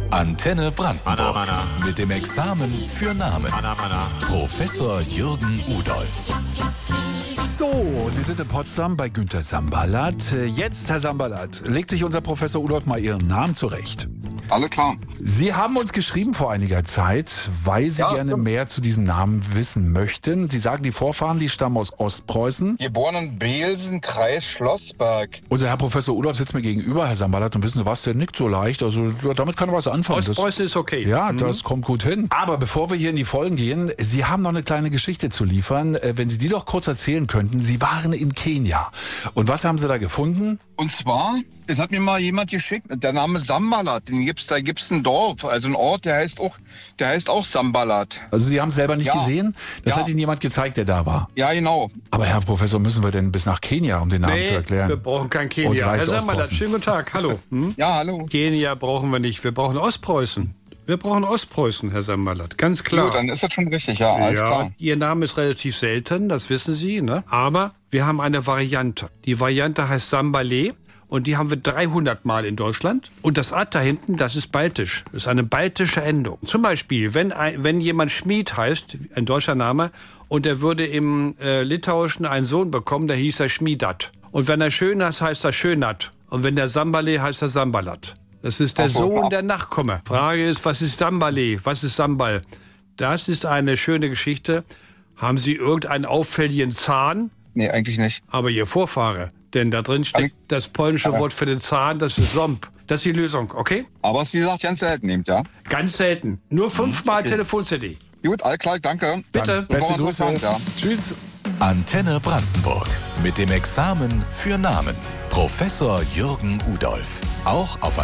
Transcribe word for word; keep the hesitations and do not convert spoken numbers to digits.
Antenne Brandenburg. Mana, mana. Mit dem Examen für Namen. Mana, mana. Professor Jürgen Udolph. So, wir sind in Potsdam bei Günter Sambalat. Jetzt, Herr Sambalat, legt sich unser Professor Udolph mal Ihren Namen zurecht. Alle klar. Sie haben uns geschrieben vor einiger Zeit, weil Sie Ja, gerne stimmt. mehr zu diesem Namen wissen möchten. Sie sagen, die Vorfahren, die stammen aus Ostpreußen. Geboren in Beelsen, Kreis Schlossberg. Unser Herr Professor Udolph sitzt mir gegenüber, Herr Sambalat, und wissen Sie was, der nickt so leicht. Also ja, damit kann er was anfangen. Das- Ostpreußen ist okay. Ja, das kommt gut hin. Aber bevor wir hier in die Vollen gehen, Sie haben noch eine kleine Geschichte zu liefern. Äh, Wenn Sie die doch kurz erzählen könnten. Sie waren in Kenia. Und was haben Sie da gefunden? Und zwar, das hat mir mal jemand geschickt, der Name Sambalat, den gibt's, da gibt's ein Dorf, also ein Ort, der heißt auch, der heißt auch Sambalat. Also Sie haben es selber nicht Ja. gesehen? Das Ja. hat Ihnen jemand gezeigt, der da war. Ja, genau. Aber Herr Professor, müssen wir denn bis nach Kenia, um den Namen zu Nee, erklären? wir brauchen kein Uns Kenia. reicht Herr Sambalat, Ostpreußen. schönen guten Tag. Hallo. Hm? Ja, hallo. Kenia brauchen wir nicht. Wir brauchen Ostpreußen. Wir brauchen Ostpreußen, Herr Sambalat. Ganz klar. Gut, dann ist das schon richtig, ja, alles ja, klar. Ihr Name ist relativ selten, das wissen Sie, ne? Aber wir haben eine Variante. Die Variante heißt Sambalé und die haben wir dreihundert Mal in Deutschland. Und das Ad da hinten, das ist baltisch. Das ist eine baltische Endung. Zum Beispiel, wenn, ein, wenn jemand Schmied heißt, ein deutscher Name, und er würde im äh, Litauischen einen Sohn bekommen, der hieß er Schmiedat. Und wenn er schön heißt, heißt er Schönat. Und wenn der Sambalé, heißt er Sambalat. Das ist der Ach so, Sohn ja. der Nachkomme. Frage ist, was ist Sambalé? Was ist Sambal? Das ist eine schöne Geschichte. Haben Sie irgendeinen auffälligen Zahn? Nee, eigentlich nicht. Aber Ihr Vorfahre. Denn da drin steckt das polnische Wort für den Zahn, das ist Somp. Das ist die Lösung, okay? Aber es ist, wie gesagt, ganz selten nimmt, ja. Ganz selten. Nur fünfmal Telefon-C D. Gut, alles klar, danke. Bitte. Das Beste war Grüße. interessant, ja. Tschüss. Antenne Brandenburg. Mit dem Examen für Namen. Professor Jürgen Udolph. Auch auf